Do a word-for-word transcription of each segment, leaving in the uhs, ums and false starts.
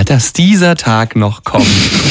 dass dieser Tag noch kommt.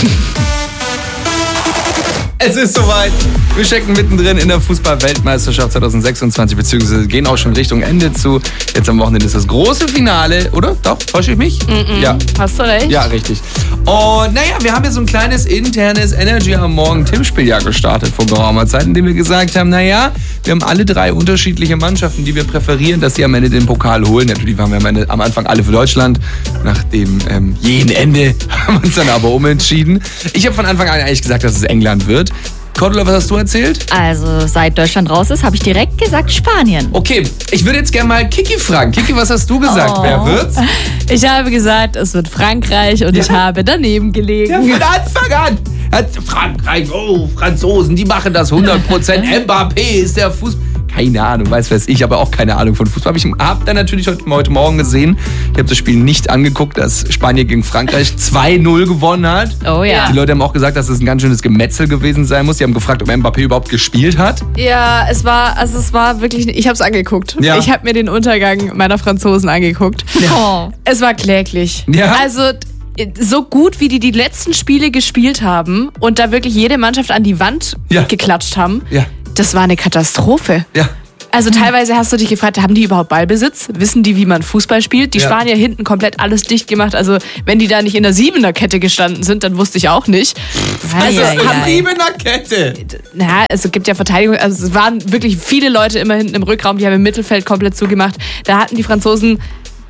Es ist soweit. Wir stecken mittendrin in der Fußball-Weltmeisterschaft zwanzig sechsundzwanzig, beziehungsweise gehen auch schon Richtung Ende zu. Jetzt am Wochenende ist das große Finale, oder? Doch, täusche ich mich? Mm-mm. Ja. Hast du recht? Ja, richtig. Und naja, wir haben ja so ein kleines internes Energy am Morgen Tippspiel ja gestartet vor geraumer Zeit, in dem wir gesagt haben, naja, wir haben alle drei unterschiedliche Mannschaften, die wir präferieren, dass sie am Ende den Pokal holen. Natürlich waren wir am, Ende, am Anfang alle für Deutschland. Nach dem ähm, jähen Ende haben wir uns dann aber umentschieden. Ich habe von Anfang an eigentlich gesagt, dass es England wird. Cordula, was hast du erzählt? Also, seit Deutschland raus ist, habe ich direkt gesagt Spanien. Okay, ich würde jetzt gerne mal Kiki fragen. Kiki, was hast du gesagt? Oh. Wer wird's? Ich habe gesagt, es wird Frankreich und Ja. ich habe daneben gelegen. Ja, von Anfang an. Hat Frankreich, oh, Franzosen, die machen das hundert Prozent. Mbappé ist der Fußball. Keine Ahnung, weiß weiß ich, aber auch keine Ahnung von Fußball. Ich habe dann natürlich heute, heute Morgen gesehen, ich habe das Spiel nicht angeguckt, dass Spanien gegen Frankreich zwei null gewonnen hat. Oh ja. Die Leute haben auch gesagt, dass es ein ganz schönes Gemetzel gewesen sein muss. Die haben gefragt, ob Mbappé überhaupt gespielt hat. Ja, es war, also es war wirklich, ich habe es angeguckt. Ja. Ich habe mir den Untergang meiner Franzosen angeguckt. Oh. Es war kläglich. Ja. Also so gut, wie die die letzten Spiele gespielt haben und da wirklich jede Mannschaft an die Wand Ja. geklatscht haben, Ja. das war eine Katastrophe. Ja. Also teilweise hast du dich gefragt, haben die überhaupt Ballbesitz? Wissen die, wie man Fußball spielt? Die Ja. Spanier hinten komplett alles dicht gemacht. Also wenn die da nicht in der Siebener-Kette gestanden sind, dann wusste ich auch nicht. Also, Also, ja, haben ja. Siebener Kette. Na, es gibt ja Verteidigung, also es waren wirklich viele Leute immer hinten im Rückraum, die haben im Mittelfeld komplett zugemacht. Da hatten die Franzosen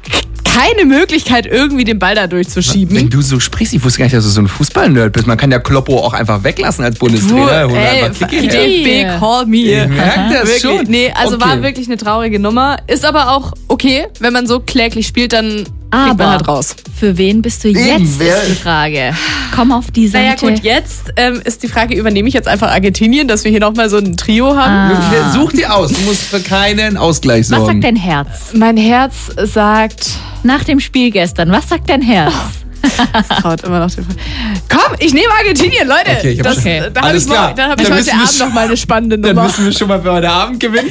keine Möglichkeit, irgendwie den Ball da durchzuschieben. Wenn du so sprichst, ich wusste gar nicht, dass du so ein Fußball-Nerd bist. Man kann ja Kloppo auch einfach weglassen als Bundestrainer. Hol Ey, einfach Kiki her. D F B, call me. Ich merk das Wirklich. schon. Nee, also Okay. war wirklich eine traurige Nummer. Ist aber auch okay, wenn man so kläglich spielt, dann kriegt Aber man halt raus. für wen bist du Eben, jetzt, wer- ist die Frage. Komm auf die Naja Seite. gut, jetzt ähm, ist die Frage, übernehme ich jetzt einfach Argentinien, dass wir hier nochmal so ein Trio haben? Ah. Such dir aus. Du musst für keinen Ausgleich Was sorgen. sagt dein Herz? Mein Herz sagt... Nach dem Spiel gestern, was sagt dein Herz? Es traut immer noch den Komm, ich nehme Argentinien, Leute. Okay, ich hab das, schon- da hab Alles ich, mal- klar. dann habe ich Dann heute wissen wir Abend schon- noch mal eine spannende Dann Nummer. wissen wir schon mal, wer heute Abend gewinnt.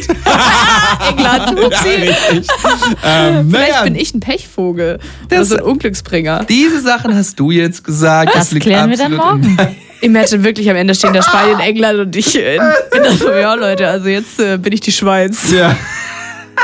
England, Ja, upsi. richtig. ähm, Vielleicht naja, bin ich ein Pechvogel. Das- Das ist ein Unglücksbringer. diese Sachen hast du jetzt gesagt. Das liegt klären wir dann absolut in- morgen. Imagine wirklich am Ende stehen da Spanien, England und ich äh, bin da so, ja Leute, also jetzt äh, bin ich die Schweiz. Ja.